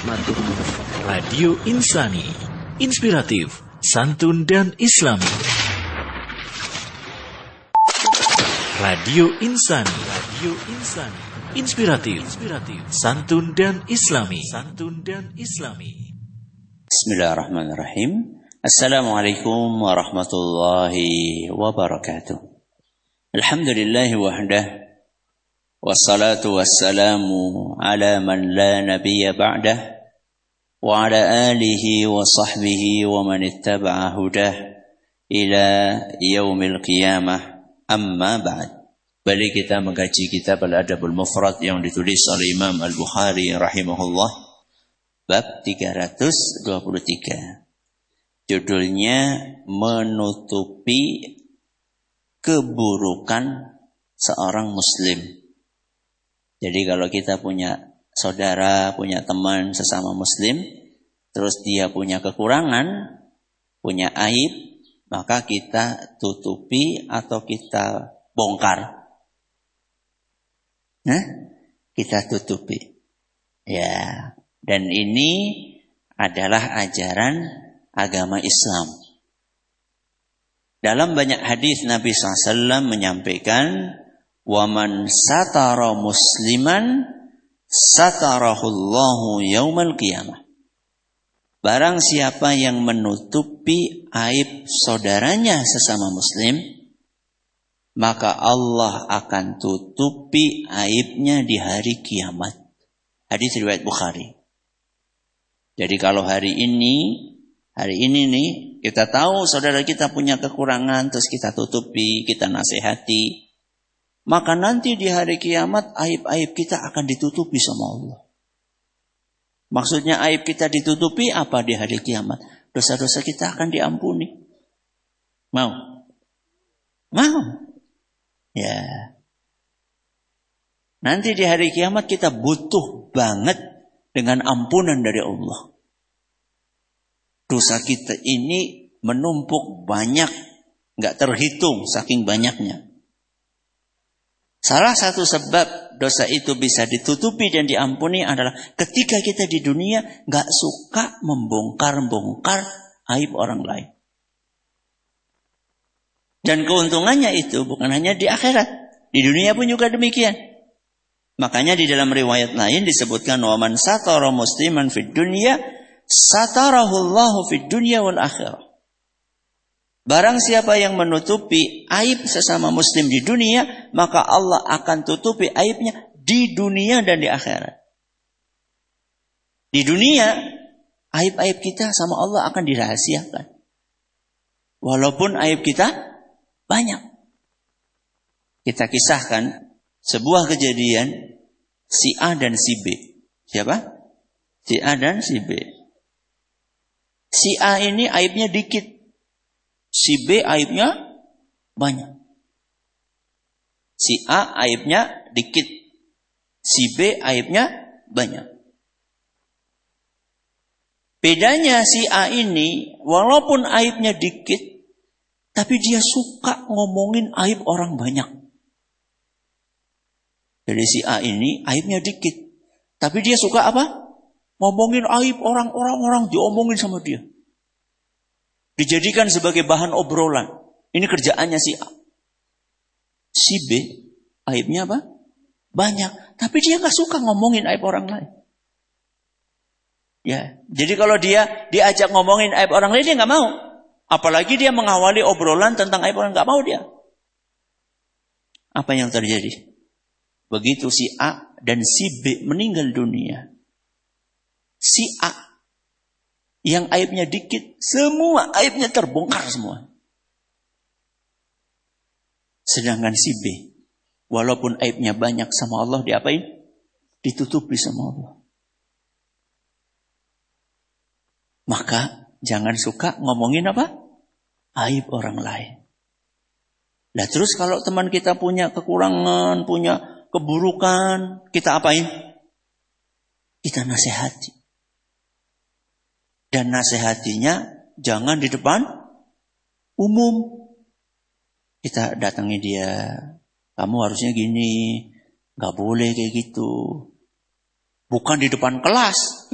wabarakatuh. Radio Insani, inspiratif, santun dan islami. Radio Insani, inspiratif, santun dan islami. Bismillahirrahmanirrahim. Assalamualaikum warahmatullahi wabarakatuh. Alhamdulillahi wahdah. Wassalatu wassalamu ala man la nabiyya ba'dah. Wa ala alihi wa sahbihi wa man ittaba'a hudah ila yaumil qiyamah. Amma ba'd. Balik kita mengkaji kitab Al-Adabul Mufrad yang ditulis oleh Imam Al-Bukhari rahimahullah, bab 323. Judulnya menutupi keburukan seorang muslim. Jadi kalau kita punya saudara, punya teman sesama muslim, terus dia punya kekurangan, punya aib, maka kita tutupi atau kita bongkar. Kita tutupi. Ya, dan ini adalah ajaran agama Islam. Dalam banyak hadis Nabi SAW menyampaikan, "Waman satara musliman satarahullahu yaumal qiyamah." Barang siapa yang menutupi aib saudaranya sesama muslim, maka Allah akan tutupi aibnya di hari kiamat. Hadis riwayat Bukhari. Jadi kalau hari ini nih kita tahu saudara kita punya kekurangan, terus kita tutupi, kita nasihati, maka nanti di hari kiamat aib-aib kita akan ditutupi sama Allah. Maksudnya aib kita ditutupi apa di hari kiamat? Dosa-dosa kita akan diampuni. Mau? Ya. Nanti di hari kiamat kita butuh banget dengan ampunan dari Allah. Dosa kita ini menumpuk banyak, gak terhitung saking banyaknya. Salah satu sebab dosa itu bisa ditutupi dan diampuni adalah ketika kita di dunia gak suka membongkar-bongkar aib orang lain. Dan keuntungannya itu bukan hanya di akhirat, di dunia pun juga demikian. Makanya di dalam riwayat lain disebutkan, "Waman satara musliman fid dunya satarahullahu fid dunya wal akhirah." Barang siapa yang menutupi aib sesama muslim di dunia, maka Allah akan tutupi aibnya di dunia dan di akhirat. Di dunia, aib-aib kita sama Allah akan dirahasiakan. Walaupun aib kita banyak. Kita kisahkan sebuah kejadian si A dan si B. Siapa? Si A dan si B. Si A ini aibnya dikit. Si B aibnya banyak. Si A aibnya dikit. Si B aibnya banyak. Bedanya si A ini, walaupun aibnya dikit, tapi dia suka ngomongin aib orang banyak. Jadi si A ini aibnya dikit, tapi dia suka apa? Ngomongin aib orang diomongin sama dia. Dijadikan sebagai bahan obrolan. Ini kerjaannya si A. Si B, aibnya apa? Banyak. Tapi dia gak suka ngomongin aib orang lain. Ya, jadi kalau dia diajak ngomongin aib orang lain, dia gak mau. Apalagi dia mengawali obrolan tentang aib orang, gak mau dia. Apa yang terjadi? Begitu si A dan si B meninggal dunia. Si A yang aibnya dikit, semua aibnya terbongkar semua. Sedangkan si B, walaupun aibnya banyak sama Allah, diapain? Ditutupi sama Allah. Maka jangan suka ngomongin apa? Aib orang lain. Nah terus kalau teman kita punya kekurangan, punya keburukan, kita apain? Kita nasihati. Dan nasihatinya jangan di depan umum. Kita datangi dia, kamu harusnya gini, gak boleh kayak gitu. Bukan di depan kelas.